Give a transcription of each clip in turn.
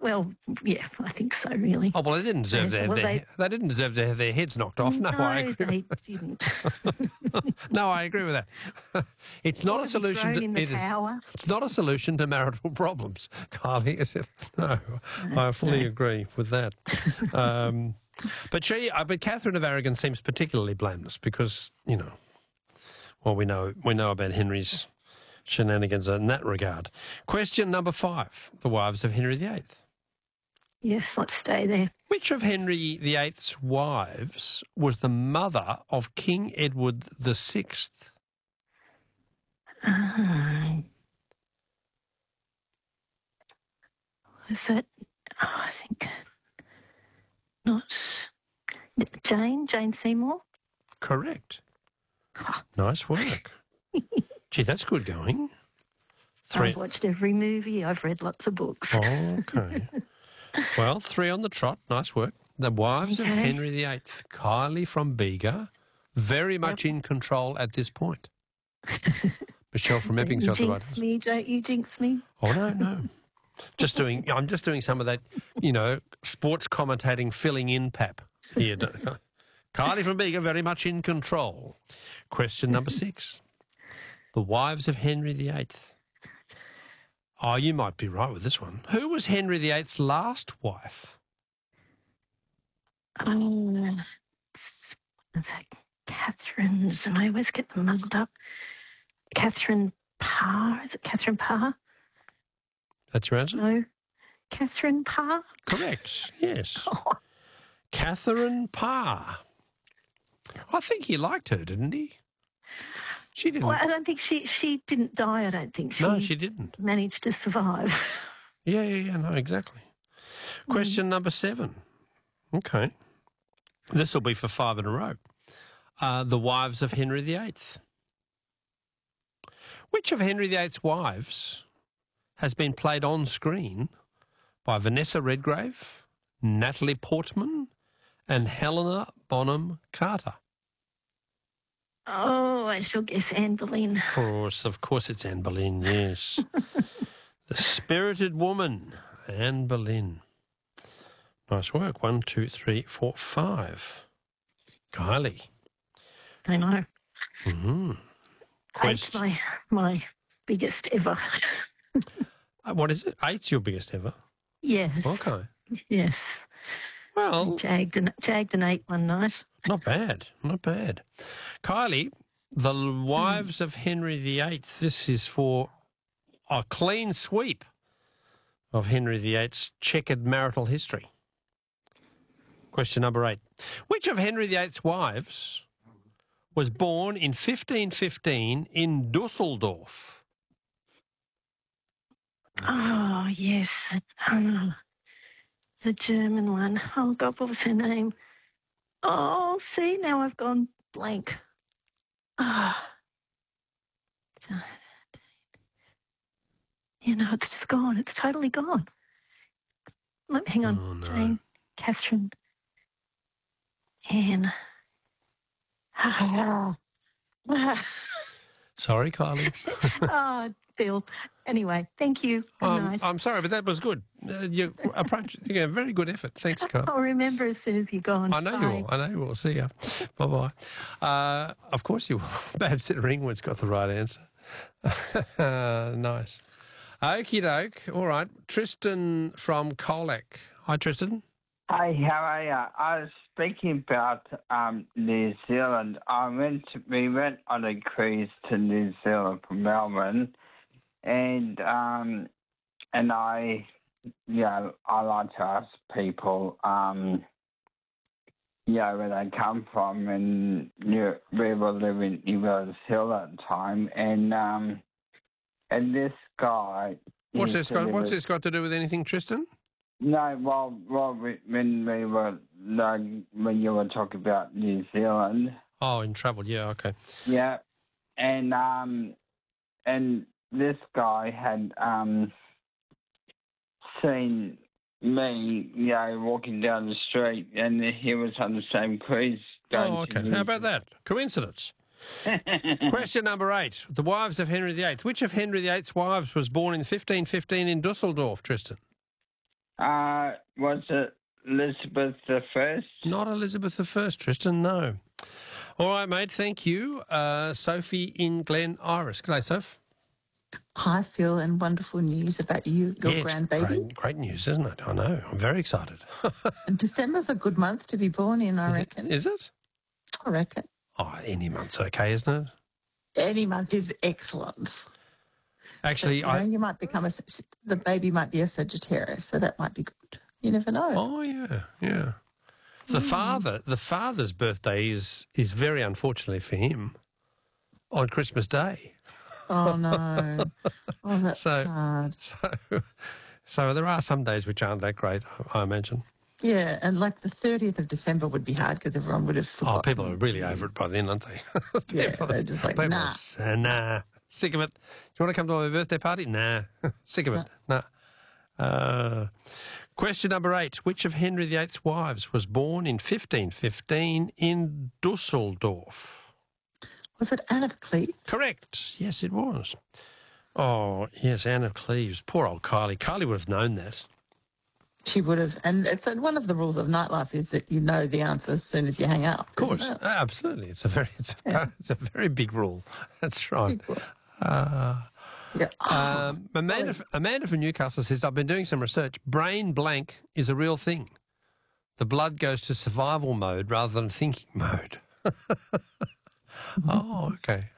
Well, yeah, I think so, really. Oh, well, they didn't deserve they didn't deserve to have their heads knocked off. No, I agree. They didn't. No, I agree with that. It's not a solution to it's not a solution to marital problems, Kylie, is it? No, I fully agree with that. But Catherine of Aragon seems particularly blameless because, you know, well, we know about Henry's shenanigans in that regard. Question number 5, the wives of Henry VIII. Yes, let's stay there. Which of Henry VIII's wives was the mother of King Edward VI? Is it, I think, not Jane Seymour? Correct. Nice work. Gee, that's good going. I've watched every movie. I've read lots of books. Oh, okay. Well, 3 on the trot. Nice work. The wives of Henry VIII. Kylie from Bega, very much in control at this point. Michelle from Epping's got the right answer. Don't you jinx me? Oh, no. I'm just doing some of that, you know, sports commentating filling in pap here. Kylie from Bega, very much in control. Question number 6. The wives of Henry VIII. Oh, you might be right with this one. Who was Henry VIII's last wife? It's Catherine's, and I always get them muddled up. Catherine Parr. Is it Catherine Parr? That's your answer? No. Catherine Parr? Correct, yes. Catherine Parr. I think he liked her, didn't he? She didn't. Well, I don't think she didn't die, I don't think. No, she didn't. Managed to survive. Yeah, no, exactly. Question number 7. Okay. This will be for 5 in a row. The wives of Henry VIII. Which of Henry VIII's wives has been played on screen by Vanessa Redgrave, Natalie Portman, and Helena Bonham Carter? Oh, I shall guess Anne Boleyn. Of course it's Anne Boleyn, yes. The spirited woman, Anne Boleyn. Nice work. 1, 2, 3, 4, 5. Kylie. I know. Mm-hmm. Eight's my biggest ever. What is it? 8's your biggest ever? Yes. Okay. Yes. Well, I jagged an 8 one night. Not bad. Kylie, the wives of Henry VIII, this is for a clean sweep of Henry VIII's checkered marital history. Question number 8. Which of Henry VIII's wives was born in 1515 in Dusseldorf? Oh, yes. The German one. Oh, God, what was her name? Oh, see, now I've gone blank. You know, it's just gone. It's totally gone. Hang on. Oh, no. Jane, Catherine, Anne. Sorry, Kylie. Oh, Bill. Anyway, thank you. Good night. I'm sorry, but that was good. You approached a very good effort. Thanks, Kylie. I'll remember as soon as you're gone. I know you will. See ya. Bye-bye. Of course you will. Babs at Ringwood's got the right answer. Nice. Okie doke. All right. Tristan from Colac. Hi, Tristan. Hi, how are you? I was speaking about New Zealand. We went on a cruise to New Zealand from Melbourne, and I like to ask people, where they come from, and we were living in New Zealand at the time, and this guy. What's this got to do with anything, Tristan? No, when you were talking about New Zealand. Oh, in travel, yeah, okay. Yeah, and this guy had seen me, walking down the street, and he was on the same cruise. Oh, okay. How about that? Coincidence. Question number 8. The wives of Henry VIII. Which of Henry VIII's wives was born in 1515 in Dusseldorf, Tristan? Was it Elizabeth the First? Not Elizabeth I, Tristan, no. All right, mate, thank you. Sophie in Glen Iris. G'day, Soph. Hi, Phil, and wonderful news about your It's grandbaby. great news, isn't it? I know. I'm very excited. December's a good month to be born in, I reckon. Is it? I reckon. Oh, any month's okay, isn't it? Any month is excellent. Actually, But, you might become the baby might be a Sagittarius, so that might be good. You never know. Oh, yeah. The father's birthday is very unfortunately for him on Christmas Day. Oh, no. Oh, that's hard. So there are some days which aren't that great, I imagine. Yeah, and like the 30th of December would be hard because everyone would have forgotten. Oh, people are really over it by then, aren't they? Yeah, they're just like, nah. Nah. Sick of it. Do you want to come to my birthday party? Nah. Sick of it. Nah. Question number 8. Which of Henry VIII's wives was born in 1515 in Dusseldorf? Was it Anne of Cleves? Correct. Yes, it was. Oh, yes, Anne of Cleves. Poor old Kylie. Kylie would have known that. She would have. And it's one of the rules of nightlife is that you know the answer as soon as you hang up. Of course. Absolutely. It's a very big rule. That's right. Yeah. Amanda from Newcastle says, I've been doing some research. Brain blank is a real thing. The blood goes to survival mode rather than thinking mode. Oh, okay.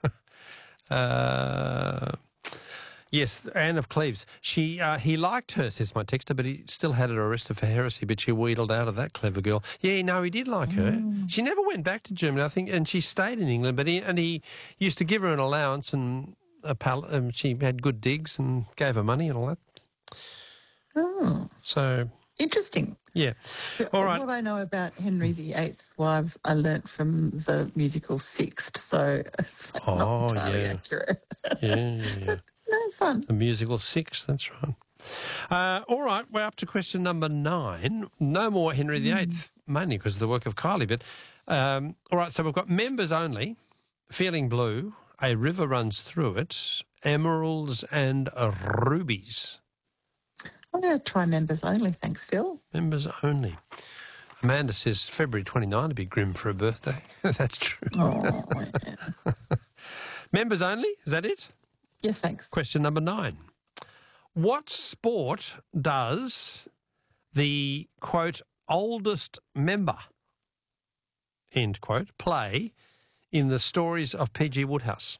Yes, Anne of Cleves. He liked her, says my texter, but he still had her arrested for heresy, but she wheedled out of that clever girl. Yeah, no, he did like her. She never went back to Germany, I think, and she stayed in England, but he used to give her an allowance and she had good digs and gave her money and all that. Oh. So Interesting. yeah. All right. What I know about Henry VIII's wives, I learnt from the musical Sixth, so it's not entirely accurate. Yeah. No, fun. The musical Six, that's right. All right, we're up to question number 9. No more Henry VIII, mainly because of the work of Kylie. But all right, so we've got members only, Feeling Blue, A River Runs Through It, Emeralds and Rubies. I'm going to try members only, thanks, Phil. Members only. Amanda says February 29 would be grim for a birthday. That's true. Oh, yeah. Members only, is that it? Yes, thanks. Question number 9. What sport does the, quote, oldest member, end quote, play in the stories of P.G. Wodehouse?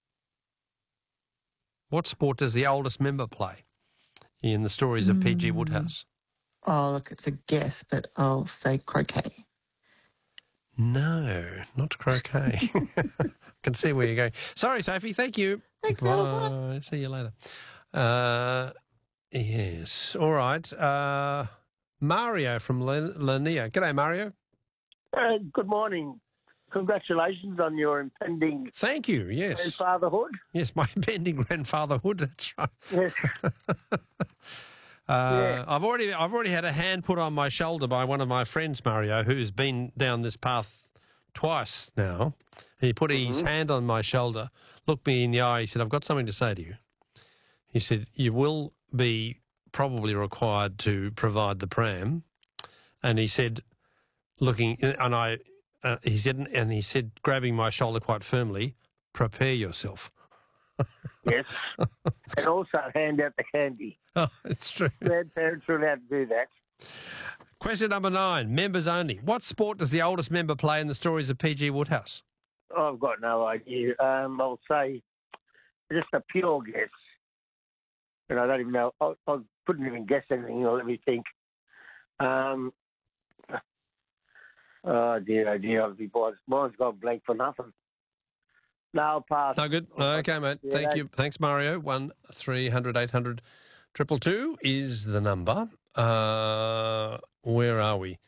What sport does the oldest member play in the stories of P.G. Wodehouse? Oh, look, it's a guess, but I'll say croquet. No, not croquet. I can see where you're going. Sorry, Sophie. Thank you. Thanks, Phil. Bye. See you later. Yes. All right. Mario from Lania. G'day, Mario. Good morning. Congratulations on your impending Thank you. Yes. grandfatherhood. Yes, my impending grandfatherhood. That's right. Yes. Yeah. I've already had a hand put on my shoulder by one of my friends, Mario, who's been down this path twice now. And he put his hand on my shoulder, looked me in the eye. He said, "I've got something to say to you." He said, "You will be probably required to provide the pram." And he said, he said, grabbing my shoulder quite firmly, "Prepare yourself." Yes. And also hand out the candy. Oh, it's true. Grandparents are allowed to do that. Question number 9, members only. What sport does the oldest member play in the stories of P.G. Wodehouse? I've got no idea. I'll say just a pure guess. And I don't even know. I couldn't even guess anything. Let me think. Oh, dear. Mine's gone blank for nothing. No, I'll pass. No good. Okay, mate. Yeah, Thank you. Thanks, Mario. 1300 800 222 is the number. Where are we?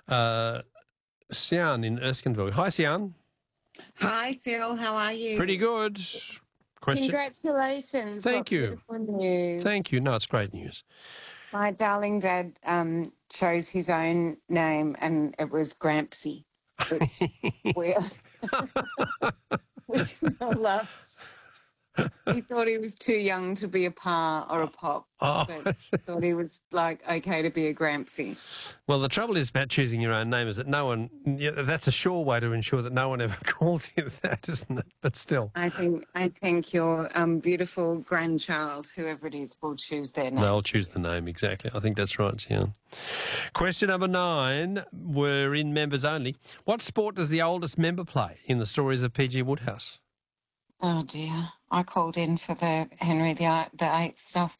Sian in Erskineville. Hi, Sian. Hi, Phil. How are you? Pretty good. Question. Congratulations. Thank What you. beautiful news. Thank you. No, it's great news. My darling dad chose his own name, and it was Grampsy. Which we all love. He thought he was too young to be a Pa or a Pop, Oh. but thought he was okay to be a Grampsy. Well, the trouble is about choosing your own name is that no one, that's a sure way to ensure that no one ever calls you that, isn't it? But still. I think your beautiful grandchild, whoever it is, will choose their name. They'll choose the name, exactly. I think that's right, Sian. Question number 9. We're in members only. What sport does the oldest member play in the stories of P.G. Wodehouse? Oh, dear. I called in for the Henry VIII stuff.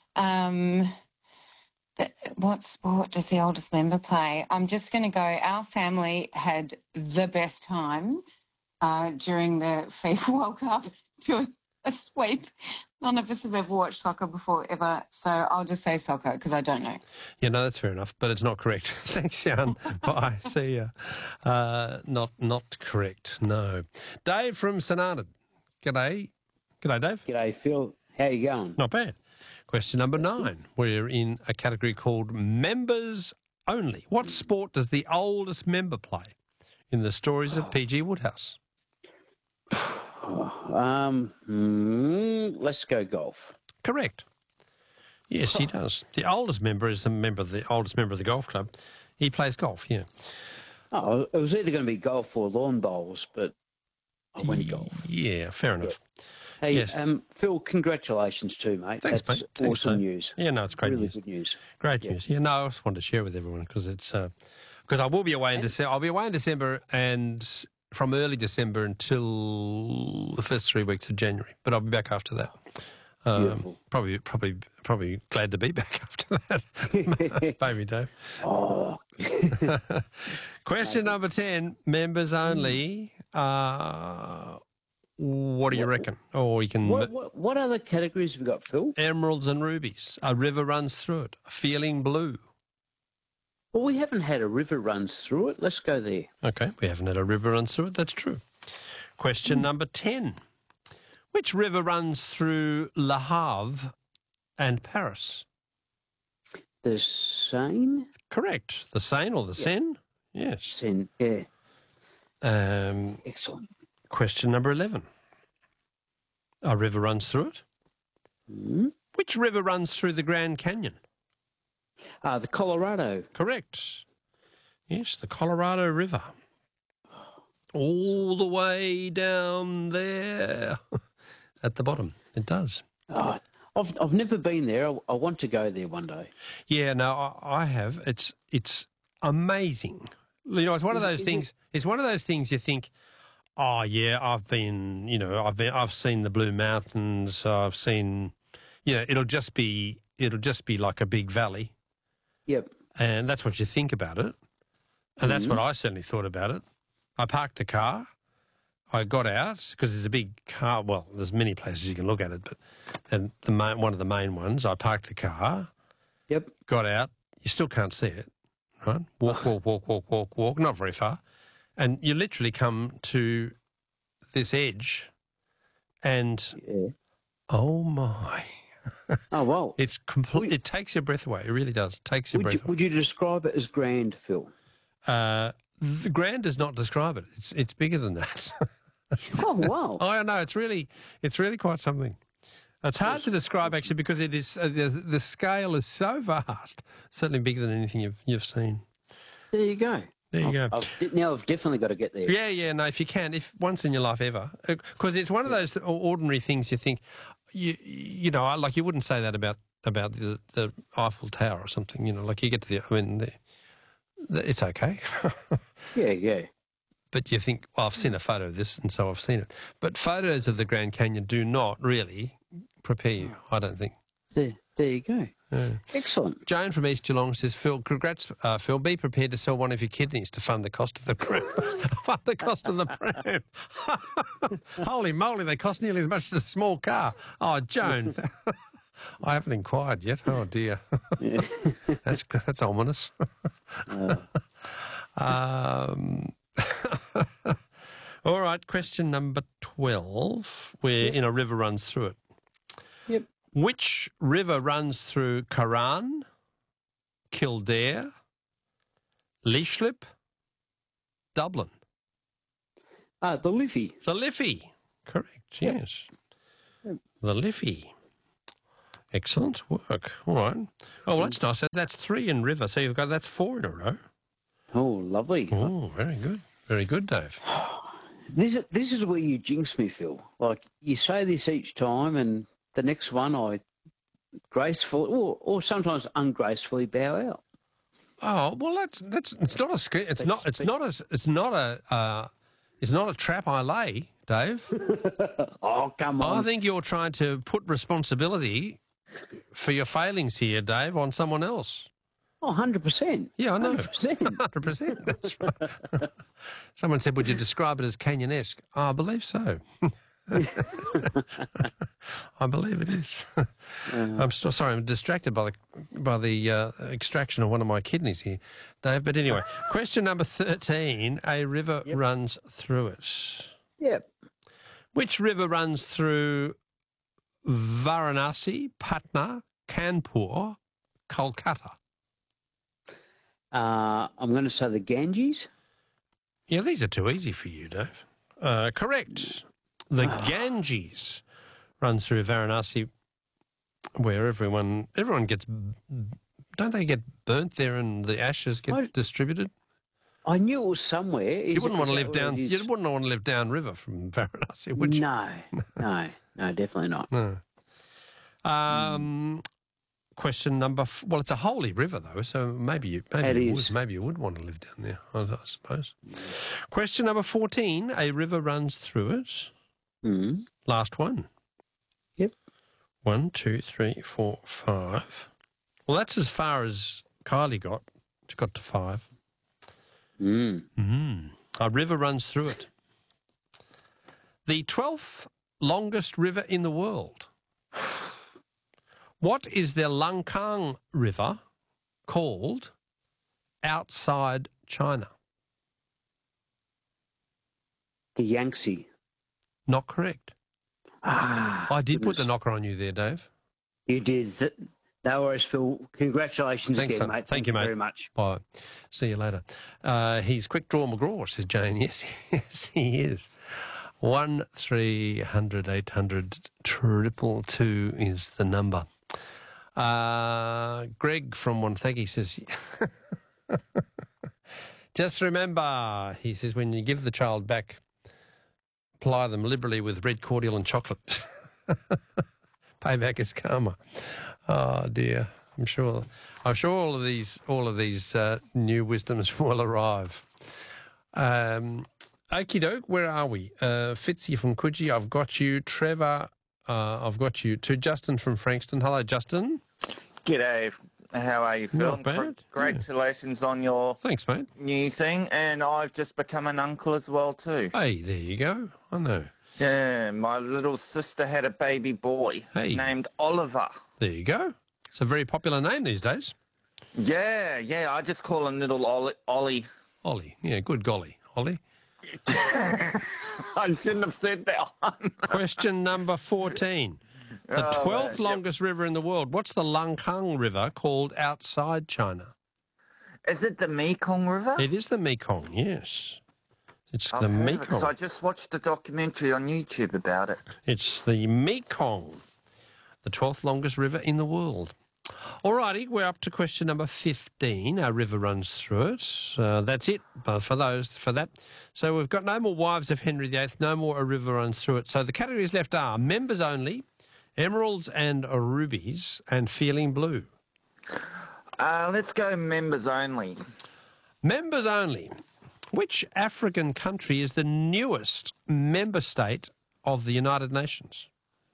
What sport does the oldest member play? I'm just going to go. Our family had the best time during the FIFA World Cup doing a sweep. None of us have ever watched soccer before, ever. So I'll just say soccer because I don't know. Yeah, no, that's fair enough, but it's not correct. Thanks, Jan. Bye. See ya. Not correct, no. Dave from St Arnaud. G'day. G'day, Dave. G'day, Phil. How you going? Not bad. Question number 9. We're in a category called members only. What sport does the oldest member play in the stories of P.G. Wodehouse? Let's go golf. Correct. Yes, he does. The oldest member is the oldest member of the golf club. He plays golf, yeah. Oh, it was either going to be golf or lawn bowls, but I went golf. Yeah, fair enough. Hey, yes. Phil, congratulations too, mate. Thanks, That's mate. Thanks, awesome news. Yeah, no, it's great really news. Good news. Great news. Yeah, no, I just wanted to share with everyone because it's because I will be away in December. I'll be away in December and from early December until the first 3 weeks of January, but I'll be back after that. Beautiful. Probably glad to be back after that, baby Dave. Oh. Question number 10, members only. What do you reckon? Or you can. What other categories have we got, Phil? Emeralds and rubies. A river runs through it. Feeling blue. Well, we haven't had a river runs through it. Let's go there. Okay, we haven't had a river runs through it. That's true. Question number 10. Which river runs through Le Havre and Paris? The Seine? Correct. The Seine or the Seine? Yes. Seine, yeah. Excellent. Question number 11. A river runs through it. Mm. Which river runs through the Grand Canyon? The Colorado. Correct. Yes, the Colorado River. All the way down there at the bottom. It does. Oh, I've never been there. I want to go there one day. Yeah, no, I have. It's amazing. You know, it's one of those things. It's one of those things you think, oh yeah, I've seen the Blue Mountains. I've seen, it'll just be like a big valley. Yep. And that's what you think about it. And that's what I certainly thought about it. I parked the car. I got out because there's a big car. Well, there's many places you can look at it, but one of the main ones, I parked the car. Yep. Got out. You still can't see it, right? Walk, not very far. And you literally come to this edge and, oh my. Oh, well. It's complete. It takes your breath away. It really does. It takes your breath away. Would you describe it as grand, Phil? The grand does not describe it. It's bigger than that. Oh, wow. Oh, no, it's really quite something. It's hard to describe actually because it is the scale is so vast, certainly bigger than anything you've seen. There you go. There you go. Now I've definitely got to get there. Yeah. No, if you can, if once in your life ever, because it's one of those ordinary things you think, like you wouldn't say that about the Eiffel Tower or something. Like you get to it's okay. Yeah. But you think, well, I've seen a photo of this, and so I've seen it. But photos of the Grand Canyon do not really prepare you, I don't think. There you go. Yeah. Excellent. Joan from East Geelong says, Phil, congrats, Phil. Be prepared to sell one of your kidneys to fund the cost of the pram. Fund the cost of the pram. Holy moly, they cost nearly as much as a small car. Oh, Joan. I haven't inquired yet. Oh, dear. That's ominous. All right, question number 12. We're in a river runs through it. Yep. Which river runs through Curran, Kildare, Leashlip, Dublin? The Liffey. The Liffey. Correct, yes. The Liffey. Excellent work. All right. Oh, well, that's nice. That's 3 in river, so that's 4 in a row. Oh, lovely. Oh, very good. Very good, Dave. This is where you jinx me, Phil. Like, you say this each time, and the next one I gracefully or sometimes ungracefully bow out. Oh, well, it's not a trap I lay, Dave. Oh, come on. I think you're trying to put responsibility for your failings here, Dave, on someone else. Oh, 100%. Yeah, I know. 100%. 100%. That's right. Someone said, would you describe it as Canyon-esque? Oh, I believe so. I believe it is. I'm still sorry. I'm distracted by the extraction of one of my kidneys here, Dave. But anyway, question number 13. A river runs through it. Yep. Which river runs through Varanasi, Patna, Kanpur, Kolkata? I'm going to say the Ganges. Yeah, these are too easy for you, Dave. Correct. The Ganges runs through Varanasi, where everyone gets. Don't they get burnt there and the ashes get distributed? I knew it was somewhere. You wouldn't want to live down. You wouldn't want to live downriver from Varanasi, would you? No, definitely not. No. Question number. Well, it's a holy river though, so maybe you would want to live down there, I suppose. Question number 14. A river runs through it. Last one. Yep. 1, 2, 3, 4, 5. Well, that's as far as Kylie got. She got to 5. A river runs through it. The 12th longest river in the world. What is the Langkang River called outside China? The Yangtze. Not correct. I did put the knocker on you there, Dave. You did. No worries, Phil. Congratulations Thanks, again, mate. Thank you, mate. Very much. Bye. See you later. He's quick draw McGraw, says Jane. Yes, yes, he is. 1300 800 222 is the number. Greg from Wonthaggi says, just remember, he says, when you give the child back, ply them liberally with red cordial and chocolate. Payback is karma. Oh dear, I'm sure all of these new wisdoms will arrive. Okie doke, where are we? Fitzy from Coogee, I've got you. Trevor, I've got you. To Justin from Frankston. Hello, Justin. G'day. How are you, Phil? Not bad. Congratulations on your Thanks, mate. new thing, and I've just become an uncle as well too. Hey, there you go. I know. Yeah, my little sister had a baby boy named Oliver. There you go. It's a very popular name these days. Yeah, I just call him little Ollie. Ollie, yeah, good golly, Ollie. I shouldn't have said that one. Question number 14. The 12th longest river in the world. What's the Langkang River called outside China? Is it the Mekong River? It is the Mekong, yes. It's the Mekong. Because I just watched a documentary on YouTube about it. It's the Mekong, the 12th longest river in the world. All righty, we're up to question number 15. Our river runs through it. That's it for that. So we've got no more Wives of Henry VIII, no more A River Runs Through It. So the categories left are members only, emeralds and rubies, and feeling blue. Let's go members only. Members only. Which African country is the newest member state of the United Nations?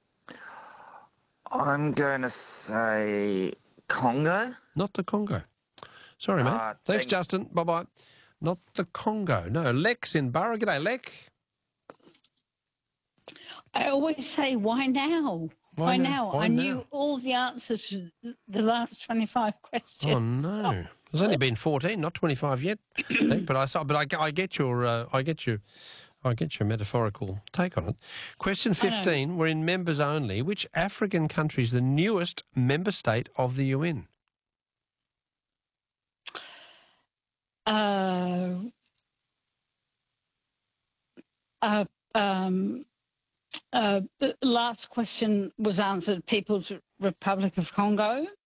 I'm going to say Congo. Not the Congo. Sorry, mate. Thanks, Justin. Bye-bye. Not the Congo. No, Lex in Borough. G'day, Lex. I always say, why now? Why now? I knew all the answers to the last 25 questions. Oh, no. There's only been 14, not 25 yet. but I get your metaphorical take on it. Question 15, we're in members only. Which African country is the newest member state of the UN? the last question was answered, People's Republic of Congo.